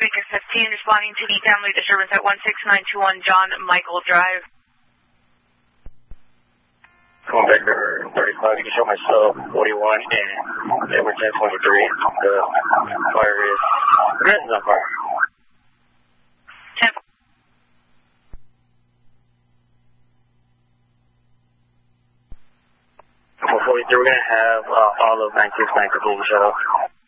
Baker 15, responding to the family disturbance at 16921 John Michael Drive. Going back to 35, you can show myself 41 and Edward 1023. The fire is, the gas is on fire. 10. 443, we're going to have all of 969 completely shut off.